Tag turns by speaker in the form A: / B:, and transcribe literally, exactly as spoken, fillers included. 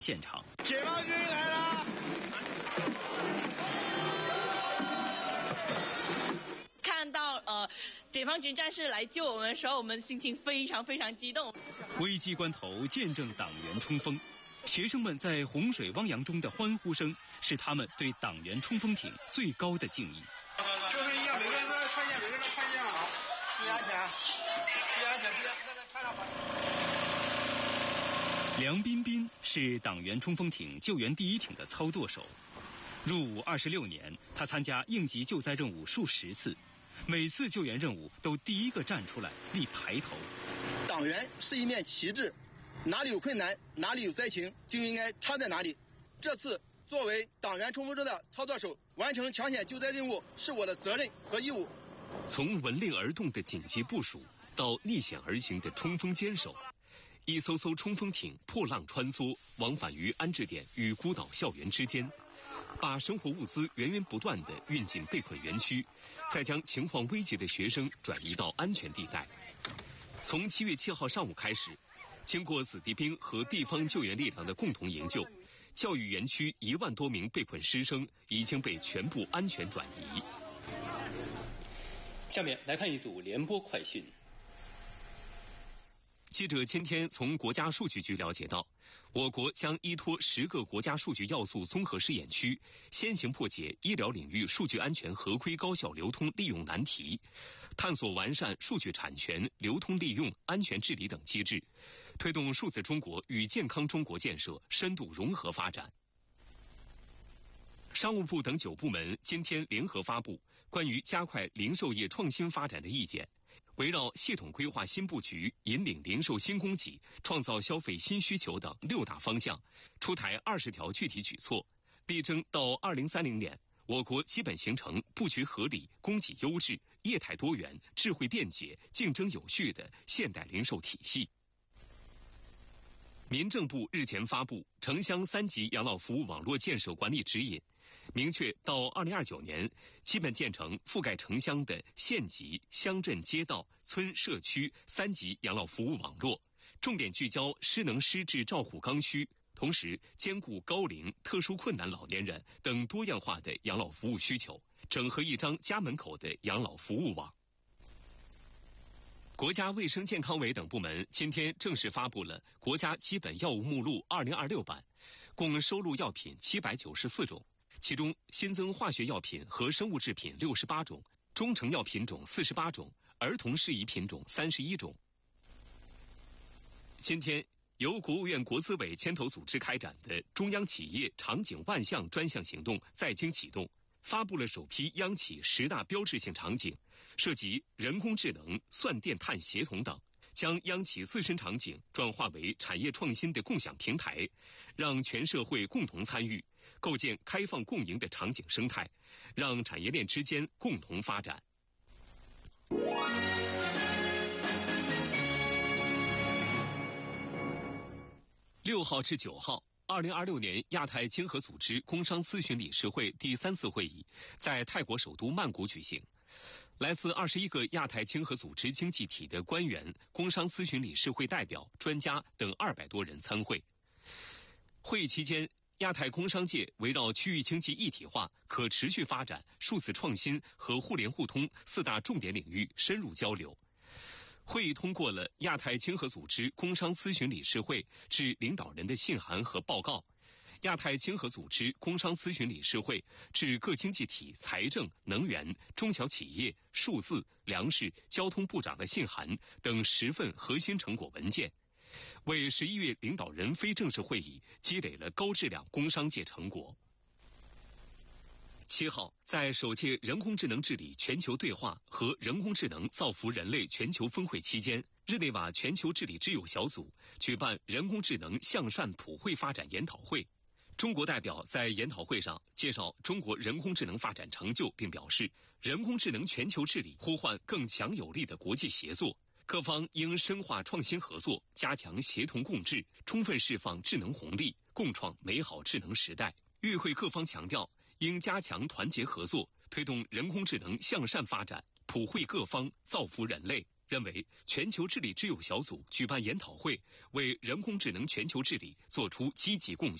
A: 现场。
B: 解放军来了！
C: 看到呃，解放军战士来救我们的时候，我们心情非常非常激动。
A: 危机关头见证党员冲锋，学生们在洪水汪洋中的欢呼声，是他们对党员冲锋艇最高的敬意。
B: 就是一样，每个人都要穿一件，每个人都穿一件啊！注意安全，注意安全，注意安全，在这穿上吧。
A: 梁彬彬是党员冲锋艇救援第一艇的操舵手，入伍二十六年，他参加应急救灾任务数十次，每次救援任务都第一个站出来立排头。
D: 党员是一面旗帜，哪里有困难，哪里有灾情，就应该插在哪里。这次作为党员冲锋舟的操作手，完成抢险救灾任务是我的责任和义务。
E: 从闻令而动的紧急部署到逆险而行的冲锋坚守，一艘艘冲锋艇破浪穿梭，往返于安置点与孤岛校园之间，把生活物资源源不断地运进被困园区，再将情况危急的学生转移到安全地带。从七月七号上午开始，经过子弟兵和地方救援力量的共同营救，教育园区一万多名被困师生已经被全部安全转移。
A: 下面来看一组联播快讯。
E: 记者今天从国家数据局了解到，我国将依托十个国家数据要素综合试验区，先行破解医疗领域数据安全合规高效流通利用难题，探索完善数据产权、流通利用、安全治理等机制，推动数字中国与健康中国建设深度融合发展。商务部等九部门今天联合发布关于加快零售业创新发展的意见，围绕系统规划新布局、引领零售新供给、创造消费新需求等六大方向，出台二十条具体举措，力争到二零三零年，我国基本形成布局合理、供给优质、业态多元、智慧便捷、竞争有序的现代零售体系。民政部日前发布城乡三级养老服务网络建设管理指引，明确到二零二九年基本建成覆盖城乡的县级、乡镇街道、村社区三级养老服务网络，重点聚焦失能失智照护刚需，同时兼顾高龄、特殊困难老年人等多样化的养老服务需求，整合一张家门口的养老服务网。国家卫生健康委等部门今天正式发布了国家基本药物目录二零二六版，共收录药品七百九十四种，其中新增化学药品和生物制品六十八种，中成药品种四十八种，儿童适宜品种三十一种。今天，由国务院国资委牵头组织开展的中央企业场景万象专项行动在京启动，发布了首批央企十大标志性场景，涉及人工智能、算电碳协同等，将央企自身场景转化为产业创新的共享平台，让全社会共同参与，构建开放共赢的场景生态，让产业链之间共同发展。六号至九号，二零二六年亚太经合组织工商咨询理事会第三次会议在泰国首都曼谷举行，来自二十一个亚太经合组织经济体的官员、工商咨询理事会代表、专家等二百多人参会。会议期间，亚太工商界围绕区域经济一体化、可持续发展、数字创新和互联互通四大重点领域深入交流。会议通过了亚太经合组织工商咨询理事会致领导人的信函和报告，亚太经合组织工商咨询理事会致各经济体财政、能源、中小企业、数字、粮食、交通部长的信函等十份核心成果文件，为十一月领导人非正式会议积累了高质量工商界成果。七号，在首届人工智能治理全球对话和人工智能造福人类全球峰会期间，日内瓦全球治理之友小组举办人工智能向善普惠发展研讨会。中国代表在研讨会上介绍中国人工智能发展成就，并表示，人工智能全球治理呼唤更强有力的国际协作，各方应深化创新合作，加强协同共治，充分释放智能红利，共创美好智能时代。与会各方强调，应加强团结合作，推动人工智能向善发展，普惠各方，造福人类。 认为全球治理之友小组举办研讨会，为人工智能全球治理做出积极贡献。